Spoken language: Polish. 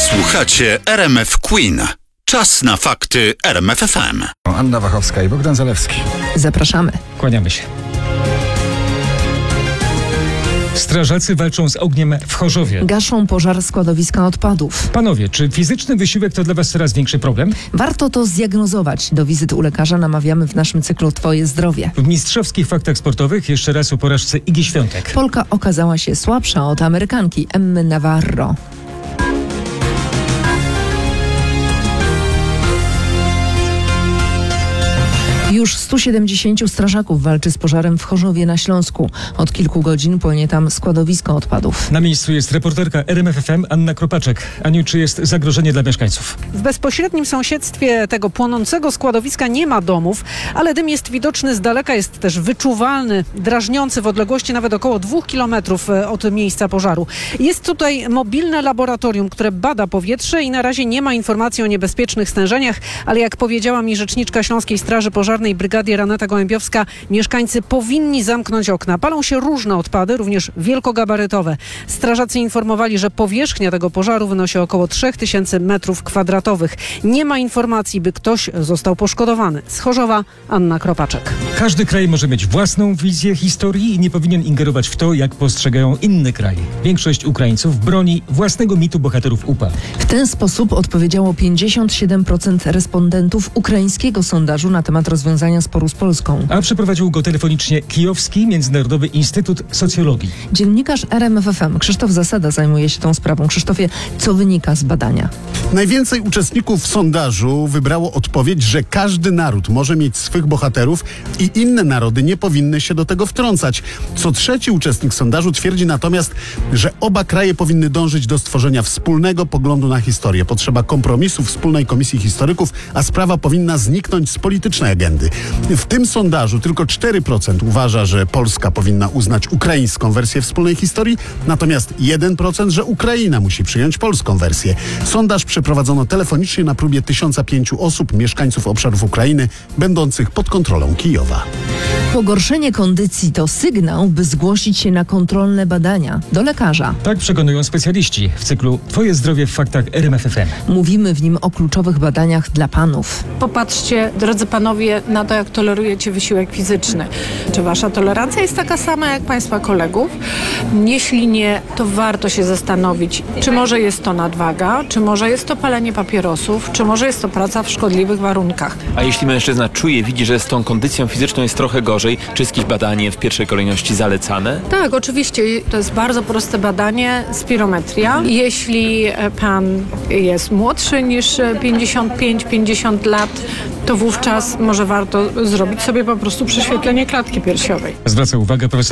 Słuchacie RMF Queen. Czas na fakty RMF FM. Anna Wachowska i Bogdan Zalewski. Zapraszamy. Kłaniamy się. Strażacy walczą z ogniem w Chorzowie. Gaszą pożar składowiska odpadów. Panowie, czy fizyczny wysiłek to dla was coraz większy problem? Warto to zdiagnozować. Do wizyt u lekarza namawiamy w naszym cyklu Twoje zdrowie. W mistrzowskich faktach sportowych jeszcze raz o porażce Igi Świątek. Polka okazała się słabsza od Amerykanki Emmy Navarro. Już 170 strażaków walczy z pożarem w Chorzowie na Śląsku. Od kilku godzin płynie tam składowisko odpadów. Na miejscu jest reporterka RMF FM Anna Kropaczek. Aniu, czy jest zagrożenie dla mieszkańców? W bezpośrednim sąsiedztwie tego płonącego składowiska nie ma domów, ale dym jest widoczny z daleka, jest też wyczuwalny, drażniący w odległości nawet około 2 kilometrów od miejsca pożaru. Jest tutaj mobilne laboratorium, które bada powietrze i na razie nie ma informacji o niebezpiecznych stężeniach, ale jak powiedziała mi rzeczniczka Śląskiej Straży Pożarnej Brygadier Aneta Gołębiowska, mieszkańcy powinni zamknąć okna. Palą się różne odpady, również wielkogabarytowe. Strażacy informowali, że powierzchnia tego pożaru wynosi około 3000 m2. Nie ma informacji, by ktoś został poszkodowany. Z Chorzowa Anna Kropaczek. Każdy kraj może mieć własną wizję historii i nie powinien ingerować w to, jak postrzegają inne kraje. Większość Ukraińców broni własnego mitu bohaterów UPA. W ten sposób odpowiedziało 57% respondentów ukraińskiego sondażu na temat rozwiązania sporu z Polską. A przeprowadził go telefonicznie Kijowski Międzynarodowy Instytut Socjologii. Dziennikarz RMF FM Krzysztof Zasada zajmuje się tą sprawą. Krzysztofie, co wynika z badania? Najwięcej uczestników sondażu wybrało odpowiedź, że każdy naród może mieć swych bohaterów i inne narody nie powinny się do tego wtrącać. Co trzeci uczestnik sondażu twierdzi natomiast, że oba kraje powinny dążyć do stworzenia wspólnego poglądu na historię. Potrzeba kompromisu wspólnej komisji historyków, a sprawa powinna zniknąć z politycznej agendy. W tym sondażu tylko 4% uważa, że Polska powinna uznać ukraińską wersję wspólnej historii, natomiast 1%, że Ukraina musi przyjąć polską wersję. Sondaż przeprowadzono telefonicznie na próbie 1005 osób, mieszkańców obszarów Ukrainy, będących pod kontrolą Kijowa. Pogorszenie kondycji to sygnał, by zgłosić się na kontrolne badania do lekarza. Tak przekonują specjaliści w cyklu Twoje zdrowie w faktach RMF FM. Mówimy w nim o kluczowych badaniach dla panów. Popatrzcie, drodzy panowie, na to, jak tolerujecie wysiłek fizyczny. Czy wasza tolerancja jest taka sama jak państwa kolegów? Jeśli nie, to warto się zastanowić, czy może jest to nadwaga, czy może jest to palenie papierosów, czy może jest to praca w szkodliwych warunkach. A jeśli mężczyzna czuje, widzi, że z tą kondycją fizyczną jest trochę gorzej, czy jest jakieś badanie w pierwszej kolejności zalecane? Tak, oczywiście. To jest bardzo proste badanie, spirometria. Jeśli pan jest młodszy niż 55-50 lat, to wówczas może warto zrobić sobie po prostu prześwietlenie klatki piersiowej. Zwraca uwagę profesor